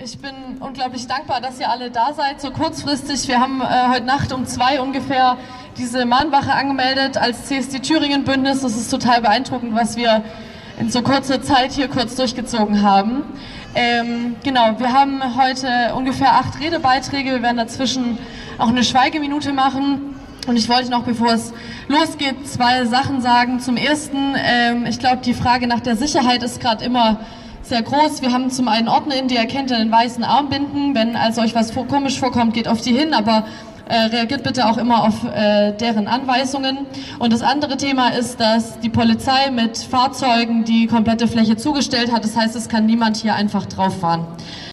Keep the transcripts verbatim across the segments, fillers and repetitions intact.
Ich bin unglaublich dankbar, dass ihr alle da seid, so kurzfristig. Wir haben äh, heute Nacht um zwei ungefähr diese Mahnwache angemeldet als C S D Thüringen Bündnis. Das ist total beeindruckend, was wir in so kurzer Zeit hier kurz durchgezogen haben. Ähm, genau, wir haben heute ungefähr acht Redebeiträge. Wir werden dazwischen auch eine Schweigeminute machen. Und ich wollte noch, bevor es losgeht, zwei Sachen sagen. Zum Ersten, ähm, ich glaube, die Frage nach der Sicherheit ist gerade immer sehr groß. Wir haben zum einen OrdnerInnen, die erkennt in den weißen Armbinden. Wenn also euch was vor, komisch vorkommt, geht auf die hin, aber äh, reagiert bitte auch immer auf äh, deren Anweisungen. Und das andere Thema ist, dass die Polizei mit Fahrzeugen die komplette Fläche zugestellt hat. Das heißt, es kann niemand hier einfach drauf fahren.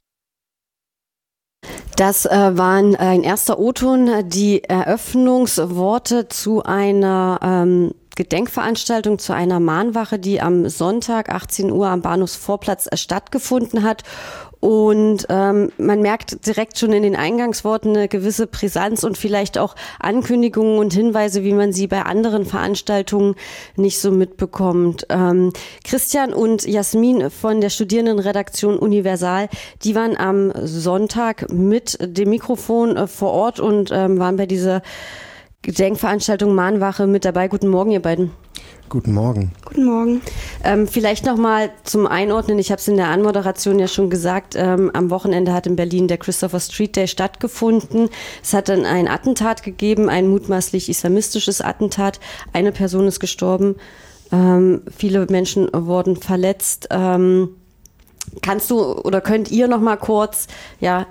Das äh, waren ein erster O-Ton, die Eröffnungsworte zu einer ähm, Gedenkveranstaltung, zu einer Mahnwache, die am Sonntag achtzehn Uhr am Bahnhofsvorplatz stattgefunden hat. Und ähm, man merkt direkt schon in den Eingangsworten eine gewisse Brisanz und vielleicht auch Ankündigungen und Hinweise, wie man sie bei anderen Veranstaltungen nicht so mitbekommt. Ähm, Christian und Jasmin von der Studierendenredaktion Universal, die waren am Sonntag mit dem Mikrofon äh, vor Ort und ähm, waren bei dieser Gedenkveranstaltung Mahnwache mit dabei. Guten Morgen, ihr beiden. Guten Morgen. Guten Morgen. Ähm, vielleicht nochmal zum Einordnen, ich habe es in der Anmoderation ja schon gesagt, ähm, am Wochenende hat in Berlin der Christopher Street Day stattgefunden. Es hat dann ein Attentat gegeben, ein mutmaßlich islamistisches Attentat. Eine Person ist gestorben, ähm, viele Menschen wurden verletzt. Ähm, kannst du oder könnt ihr nochmal kurz ja